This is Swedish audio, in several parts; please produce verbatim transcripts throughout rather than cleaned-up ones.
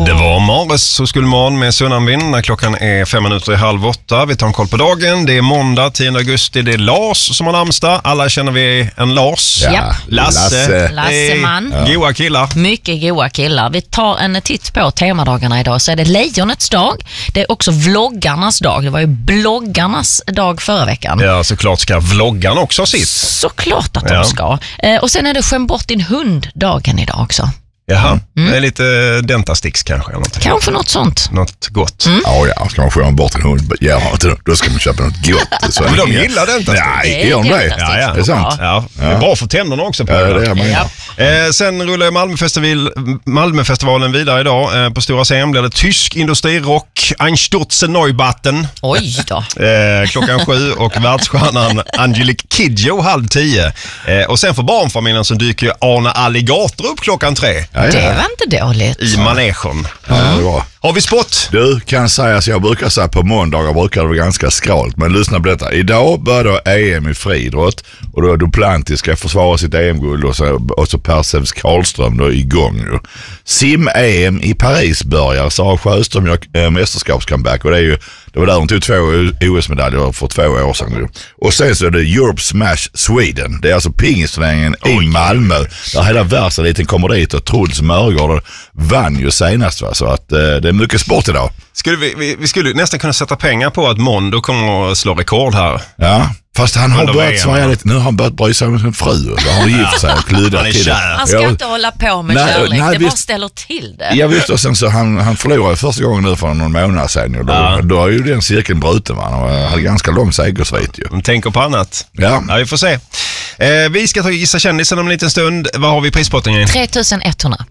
Det var morgon så skulle morgon med Sunnanvind när klockan är fem minuter i halv åtta. Vi tar en koll på dagen. Det är måndag tionde augusti. Det är Lars som har namnsdag. Alla känner vi en Lars. Ja. Lasse. Lasse. Lasseman. Ja. Goa killar. Mycket goa killar. Vi tar en titt på temadagarna idag. Så är det lejonets dag. Det är också vloggarnas dag. Det var ju bloggarnas dag förra veckan. Ja, såklart ska vloggarna också ha sitt. Såklart att de Ja. ska. Eh, och sen är det skäm bort din hund-dagen idag också. Jaha, Mm. det är lite Dentastix kanske. Eller något. Kanske något sånt. Något gott. Mm. Ja, ja, ska man få en bort en hund, ja, då ska man köpa något gott. Så Men de gillar Dentastix. Nej, gör de det? Dentastix. Ja, ja. Det är sant. Ja, det är bra för tänderna också. På Ja, det. det är man. Ja. Eh, sen rullar Malmöfestival, Malmöfestivalen vidare idag. Eh, på stora scen blir det tysk industrirock, Einstürzen Neubauten. Oj då. Eh, klockan sju och världsstjärnan Angelique Kidjo halv tio. Eh, och sen för barnfamiljen så dyker Arne Alligator upp klockan tre Ja, ja. Det var inte dåligt. i manegen. Ja, det är bra. Har vi spott? Du kan säga att jag brukar säga på måndagar brukar det vara ganska skralt, men lyssna på detta. Idag börjar E M i friidrott och då är Duplantis ska försvara sitt E M-guld och så, och så Persevs Karlström då igång nu. Sim-E M i Paris börjar, Sara Sjöström gör äh, mästerskapscomeback och det är ju, det var där hon tog två O S-medaljer för två år sedan nu. Och sen så är det Europe Smash Sweden, det är alltså pingisturneringen i Malmö där hela världseliten kommer dit och Truls Mörgård vann ju senast, va? Så att eh, det är mycket sport idag. Skulle vi, vi, vi skulle nästan kunna sätta pengar på att Mondo kommer att slå rekord här. Ja, fast han har Under V börjat M. svaja lite. Nu har han börjat bry sig om sin fru. Så har han gift sig och klyddat Han är till det. kär. Han ska Ja, inte hålla på med Nej, kärlek. nej, det bara visst. ställer till det. Ja visst, och sen så han, han förlorade första gången nu för någon månad sedan. Och då, Ja. då är ju den cirkeln bruten. Va? Han hade ganska lång segersvit ju. De tänker på annat. Ja. Ja, vi får se. Eh, vi ska ta gissa kändisen om en liten stund. Vad har vi i prispottningen? tre tusen etthundra.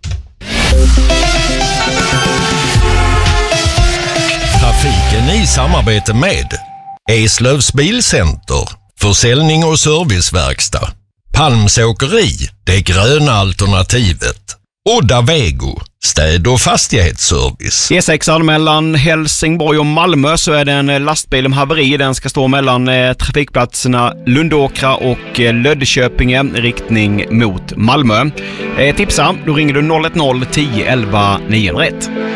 Trafiken i samarbete med Eslövs Bilcenter, försäljning och serviceverkstad, Palms åkeri, det gröna alternativet, Odda Vego, städ- och fastighetsservice. E sex mellan Helsingborg och Malmö så är det en lastbil om haveri. Den ska stå mellan eh, trafikplatserna Lundåkra och eh, Löddeköpinge, riktning mot Malmö. Eh, tipsa, då ringer du noll ett noll tio elva niohundraett.